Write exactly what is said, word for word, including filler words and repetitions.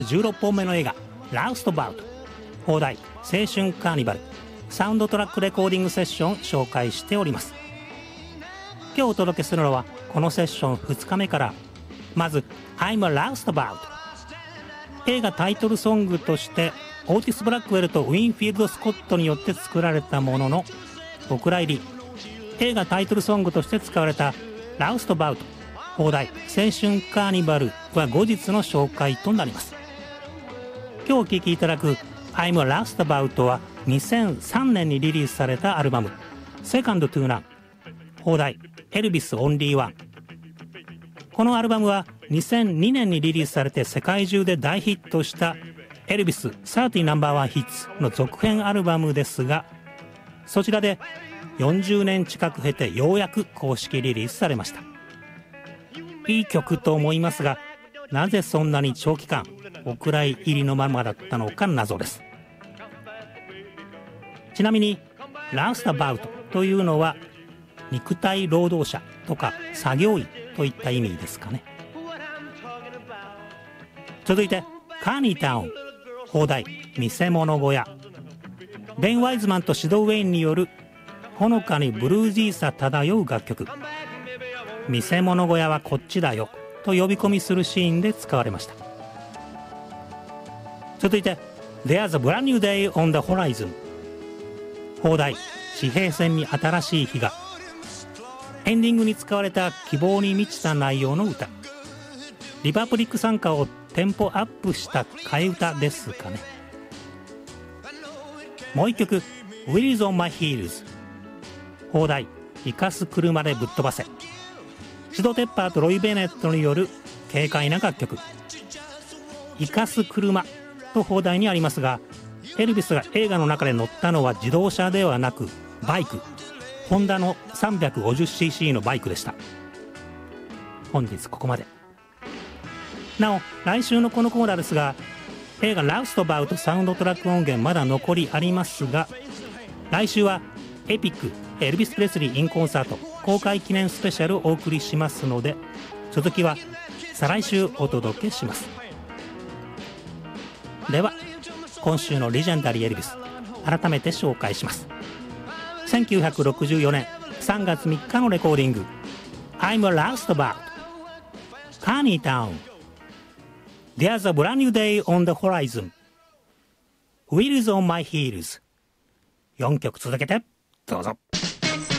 じゅうろっぽんめの映画ラウストバウト、放題青春カーニバルサウンドトラックレコーディングセッション紹介しております。今日お届けするのはこのセッションふつかめから、まず I'm a Roustabout、 映画タイトルソングとしてオーティス・ブラックウェルとウィンフィールド・スコットによって作られたものの、お蔵入り映画タイトルソングとして使われたラウストバウト、放題青春カーニバルは後日の紹介となります。今日お聴きいただく I'm a Roustabout はにせんさんねんにリリースされたアルバムセカンドトゥーナン、放題エルビスオンリーワン。このアルバムはにせんにねんにリリースされて世界中で大ヒットしたエルビスさんじゅうナンバーワンヒッツの続編アルバムですが、そちらでよんじゅうねん近く経てようやく公式リリースされました。いい曲と思いますが、なぜそんなに長期間お蔵入りのままだったのか謎です。ちなみにラウスタバウトというのは肉体労働者とか作業員といった意味ですかね。続いてカーニータウン、放題見せ物小屋。ベン・ワイズマンとシド・ウェインによるほのかにブルージーさ漂う楽曲。見せ物小屋はこっちだよと呼び込みするシーンで使われました。続いて There's a brand new day on the horizon、 放題地平線に新しい日が。エンディングに使われた希望に満ちた内容の歌。リパブリック参加をテンポアップした替え歌ですかね。もう一曲 Wheels on my heels、 放題生かす車でぶっ飛ばせ。シド・テッパーとロイ・ベネットによる軽快な楽曲。生かす車と放題にありますが、エルビスが映画の中で乗ったのは自動車ではなくバイク、ホンダの さんびゃくごじゅっシーシー のバイクでした。本日ここまで。なお来週のこのコーナーですが、映画ラウストバウトサウンドトラック音源まだ残りありますが、来週はエピックエルビス・プレスリーインコンサート公開記念スペシャルをお送りしますので、続きは再来週お届けします。では今週のレジェンダリーエルビス改めて紹介します。せんきゅうひゃくろくじゅうよねんさんがつみっかのレコーディング I'm a Roustabout、 カーニータウン、 There's a brand new day on the horizon、 Wheels on my heels。 よんきょく続けてどうぞ。